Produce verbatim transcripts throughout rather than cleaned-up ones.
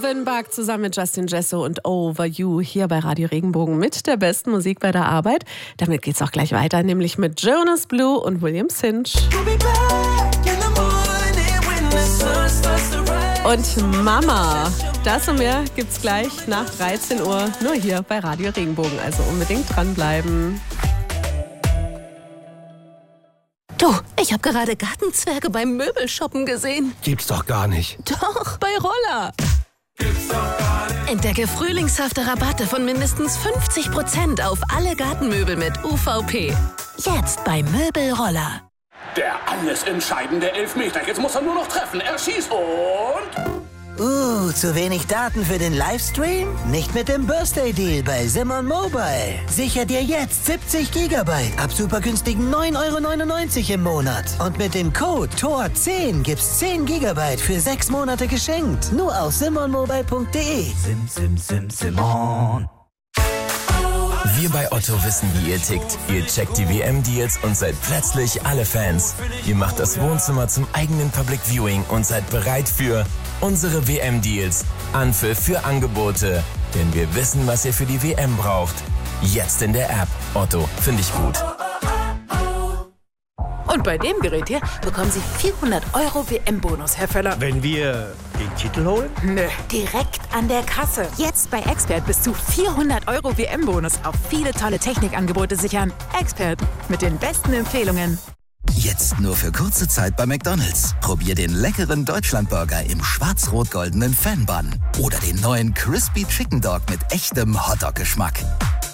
Calvin Buck zusammen mit Justin Jesso und Over You hier bei Radio Regenbogen mit der besten Musik bei der Arbeit. Damit geht's auch gleich weiter, nämlich mit Jonas Blue und William Cinch. Und Mama, das und mehr gibt's gleich nach dreizehn Uhr nur hier bei Radio Regenbogen. Also unbedingt dranbleiben. Du, ich habe gerade Gartenzwerge beim Möbelshoppen gesehen. Gibt's doch gar nicht. Doch, bei Roller. Gibt's doch gar nicht. Entdecke frühlingshafte Rabatte von mindestens fünfzig Prozent auf alle Gartenmöbel mit U V P. Jetzt bei Möbelroller. Der alles entscheidende Elfmeter. Jetzt muss er nur noch treffen. Er schießt und... Uh, zu wenig Daten für den Livestream? Nicht mit dem Birthday Deal bei Simon Mobile. Sicher dir jetzt siebzig Gigabyte ab super günstigen neun Euro neunundneunzig im Monat. Und mit dem Code T O R zehn gibt's zehn Gigabyte für sechs Monate geschenkt. Nur auf simon mobile punkt de. Sim, sim, sim, Simon. Wir bei Otto wissen, wie ihr tickt. Ihr checkt die W M-Deals und seid plötzlich alle Fans. Ihr macht das Wohnzimmer zum eigenen Public Viewing und seid bereit für unsere W M-Deals. Anpfiff für Angebote. Denn wir wissen, was ihr für die W M braucht. Jetzt in der App. Otto, finde ich gut. Und bei dem Gerät hier bekommen Sie vierhundert Euro W M-Bonus, Herr Völler. Wenn wir den Titel holen? Nö, direkt an der Kasse. Jetzt bei Expert bis zu vierhundert Euro W M-Bonus auf viele tolle Technikangebote sichern. Expert mit den besten Empfehlungen. Jetzt nur für kurze Zeit bei McDonald's. Probier den leckeren Deutschlandburger im schwarz-rot-goldenen Fan-Bun. Oder den neuen Crispy Chicken Dog mit echtem Hotdog-Geschmack.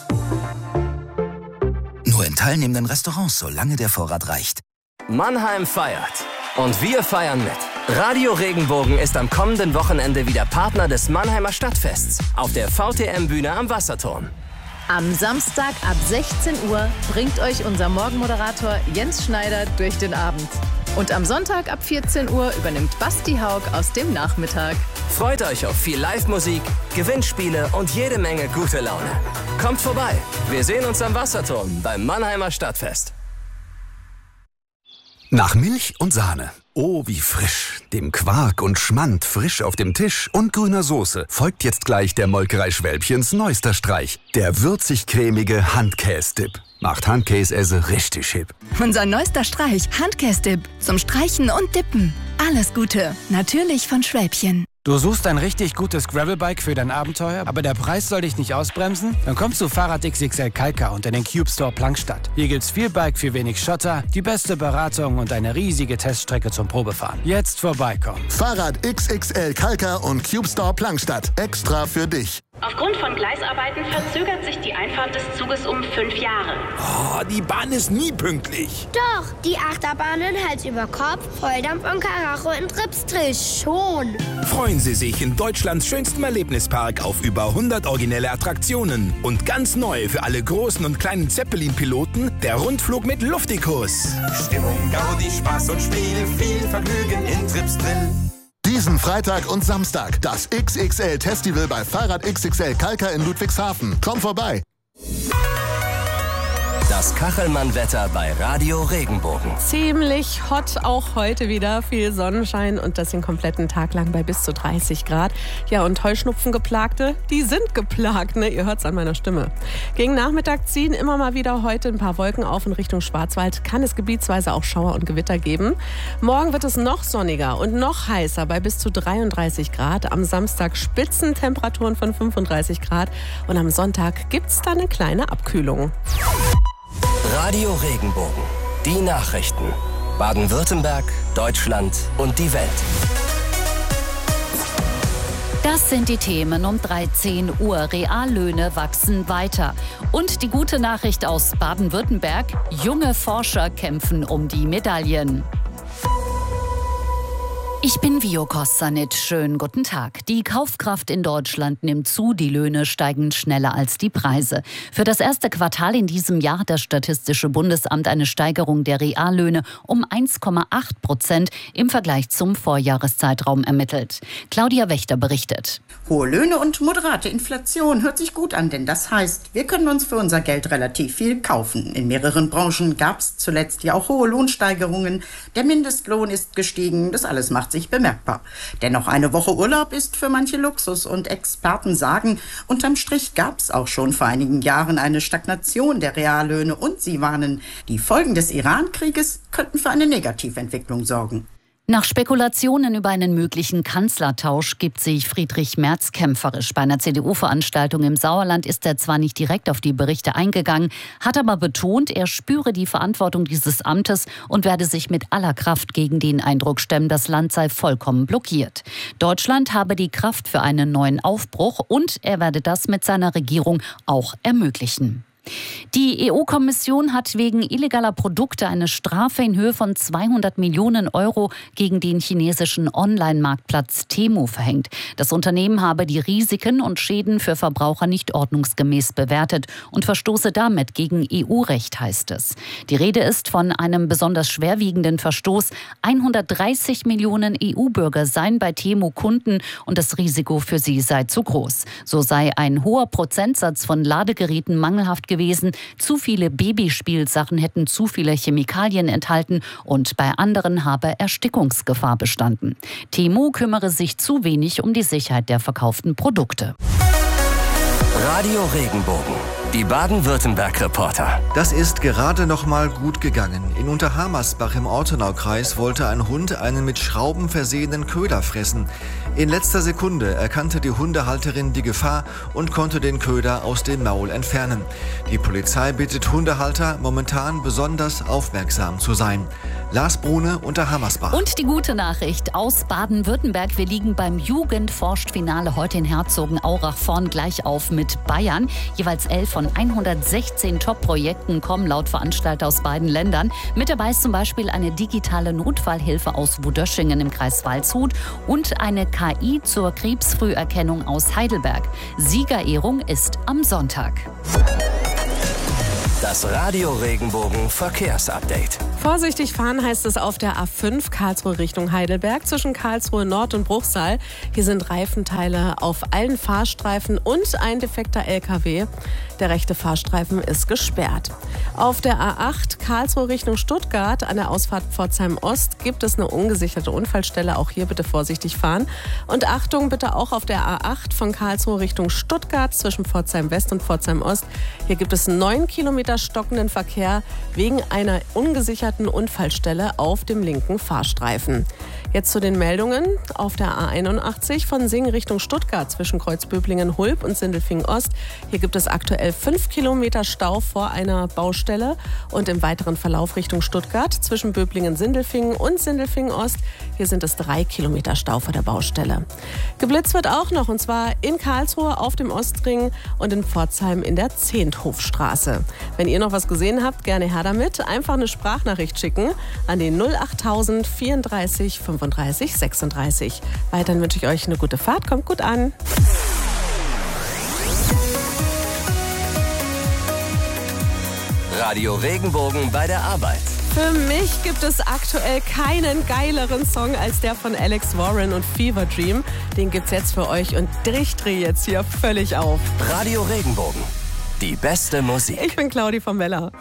Nur in teilnehmenden Restaurants, solange der Vorrat reicht. Mannheim feiert. Und wir feiern mit. Radio Regenbogen ist am kommenden Wochenende wieder Partner des Mannheimer Stadtfests auf der V T M-Bühne am Wasserturm. Am Samstag ab sechzehn Uhr bringt euch unser Morgenmoderator Jens Schneider durch den Abend. Und am Sonntag ab vierzehn Uhr übernimmt Basti Haug aus dem Nachmittag. Freut euch auf viel Live-Musik, Gewinnspiele und jede Menge gute Laune. Kommt vorbei. Wir sehen uns am Wasserturm beim Mannheimer Stadtfest. Nach Milch und Sahne. Oh, wie frisch. Dem Quark und Schmand frisch auf dem Tisch und grüner Soße folgt jetzt gleich der Molkerei Schwälbchens neuester Streich. Der würzig-cremige Handkäse-Dip. Macht Handkäse richtig hip. Unser neuester Streich, Handkäse-Dip. Zum Streichen und Dippen. Alles Gute. Natürlich von Schwälbchen. Du suchst ein richtig gutes Gravelbike für dein Abenteuer, aber der Preis soll dich nicht ausbremsen? Dann kommst du Fahrrad X X L Kalka und in den Cube Store Plankstadt. Hier gibt's viel Bike für wenig Schotter, die beste Beratung und eine riesige Teststrecke zum Probefahren. Jetzt vorbeikommen. Fahrrad X X L Kalka und Cube Store Plankstadt. Extra für dich. Aufgrund von Gleisarbeiten verzögert sich die Einfahrt des Zuges um fünf Jahre. Oh, die Bahn ist nie pünktlich. Doch, die Achterbahnen Hals über Kopf, Volldampf und Karacho in Tripsdrill schon. Freuen Sie sich in Deutschlands schönstem Erlebnispark auf über hundert originelle Attraktionen. Und ganz neu für alle großen und kleinen Zeppelin-Piloten, der Rundflug mit Luftikus. Stimmung, Gaudi, Spaß und Spiel, viel Vergnügen in Tripsdrill. Diesen Freitag und Samstag das X X L-Festival bei Fahrrad X X L Kalka in Ludwigshafen. Komm vorbei! Das Kachelmann-Wetter bei Radio Regenbogen. Ziemlich hot auch heute wieder. Viel Sonnenschein und das den kompletten Tag lang bei bis zu dreißig Grad. Ja, und Heuschnupfengeplagte, die sind geplagt, ne? Ihr hört's an meiner Stimme. Gegen Nachmittag ziehen immer mal wieder heute ein paar Wolken auf in Richtung Schwarzwald. Kann es gebietsweise auch Schauer und Gewitter geben. Morgen wird es noch sonniger und noch heißer bei bis zu dreiunddreißig Grad. Am Samstag Spitzentemperaturen von fünfunddreißig Grad. Und am Sonntag gibt's da eine kleine Abkühlung. Radio Regenbogen. Die Nachrichten. Baden-Württemberg, Deutschland und die Welt. Das sind die Themen um dreizehn Uhr. Reallöhne wachsen weiter. Und die gute Nachricht aus Baden-Württemberg. Junge Forscher kämpfen um die Medaillen. Ich bin Vio Kossanit. Schönen guten Tag. Die Kaufkraft in Deutschland nimmt zu, die Löhne steigen schneller als die Preise. Für das erste Quartal in diesem Jahr hat das Statistische Bundesamt eine Steigerung der Reallöhne um eins Komma acht Prozent im Vergleich zum Vorjahreszeitraum ermittelt. Claudia Wächter berichtet. Hohe Löhne und moderate Inflation hört sich gut an, denn das heißt, wir können uns für unser Geld relativ viel kaufen. In mehreren Branchen gab es zuletzt ja auch hohe Lohnsteigerungen. Der Mindestlohn ist gestiegen, das alles macht macht sich bemerkbar. Dennoch eine Woche Urlaub ist für manche Luxus und Experten sagen, unterm Strich gab es auch schon vor einigen Jahren eine Stagnation der Reallöhne und sie warnen, die Folgen des Iran-Krieges könnten für eine Negativentwicklung sorgen. Nach Spekulationen über einen möglichen Kanzlertausch gibt sich Friedrich Merz kämpferisch. Bei einer C D U-Veranstaltung im Sauerland ist er zwar nicht direkt auf die Berichte eingegangen, hat aber betont, er spüre die Verantwortung dieses Amtes und werde sich mit aller Kraft gegen den Eindruck stemmen, das Land sei vollkommen blockiert. Deutschland habe die Kraft für einen neuen Aufbruch und er werde das mit seiner Regierung auch ermöglichen. Die E U-Kommission hat wegen illegaler Produkte eine Strafe in Höhe von zweihundert Millionen Euro gegen den chinesischen Online-Marktplatz Temu verhängt. Das Unternehmen habe die Risiken und Schäden für Verbraucher nicht ordnungsgemäß bewertet und verstoße damit gegen E U-Recht, heißt es. Die Rede ist von einem besonders schwerwiegenden Verstoß. hundertdreißig Millionen E U-Bürger seien bei Temu Kunden und das Risiko für sie sei zu groß. So sei ein hoher Prozentsatz von Ladegeräten mangelhaft gewesen. gewesen. Zu viele Babyspielsachen hätten zu viele Chemikalien enthalten und bei anderen habe Erstickungsgefahr bestanden. Temu kümmere sich zu wenig um die Sicherheit der verkauften Produkte. Radio Regenbogen, die Baden-Württemberg-Reporter. Das ist gerade noch mal gut gegangen. In Unterhammersbach im Ortenaukreis wollte ein Hund einen mit Schrauben versehenen Köder fressen. In letzter Sekunde erkannte die Hundehalterin die Gefahr und konnte den Köder aus dem Maul entfernen. Die Polizei bittet Hundehalter, momentan besonders aufmerksam zu sein. Lars Brune, Unterhammersbach. Und die gute Nachricht aus Baden-Württemberg. Wir liegen beim Jugendforscht-Finale heute in Herzogenaurach vorn gleich auf mit Bayern. Jeweils elf von hundertsechzehn Top-Projekten kommen laut Veranstalter aus beiden Ländern. Mit dabei ist zum Beispiel eine digitale Notfallhilfe aus Wudöschingen im Kreis Waldshut und eine K I zur Krebsfrüherkennung aus Heidelberg. Siegerehrung ist am Sonntag. Das Radio Regenbogen Verkehrsupdate. Vorsichtig fahren heißt es auf der A fünf Karlsruhe Richtung Heidelberg zwischen Karlsruhe Nord und Bruchsal. Hier sind Reifenteile auf allen Fahrstreifen und ein defekter L K W. Der rechte Fahrstreifen ist gesperrt. Auf der A acht Karlsruhe Richtung Stuttgart an der Ausfahrt Pforzheim Ost gibt es eine ungesicherte Unfallstelle. Auch hier bitte vorsichtig fahren. Und Achtung bitte auch auf der A acht von Karlsruhe Richtung Stuttgart zwischen Pforzheim West und Pforzheim Ost. Hier gibt es neun Kilometer stockenden Verkehr wegen einer ungesicherten Unfallstelle auf dem linken Fahrstreifen. Jetzt zu den Meldungen. Auf der A einundachtzig von Singen Richtung Stuttgart zwischen Kreuzböblingen-Hulb und Sindelfingen-Ost. Hier gibt es aktuell fünf Kilometer Stau vor einer Baustelle und im weiteren Verlauf Richtung Stuttgart zwischen Böblingen-Sindelfingen und Sindelfingen-Ost. Hier sind es drei Kilometer Stau vor der Baustelle. Geblitzt wird auch noch und zwar in Karlsruhe auf dem Ostring und in Pforzheim in der Zehnthofstraße. Wenn ihr noch was gesehen habt, gerne her damit. Einfach eine Sprachnachricht schicken an den null achttausend vierunddreißig fünfunddreißig sechsunddreißig. Weiterhin wünsche ich euch eine gute Fahrt. Kommt gut an. Radio Regenbogen bei der Arbeit. Für mich gibt es aktuell keinen geileren Song als der von Alex Warren und Fever Dream. Den gibt's jetzt für euch und ich drehe jetzt hier völlig auf. Radio Regenbogen, die beste Musik. Ich bin Claudi von Meller.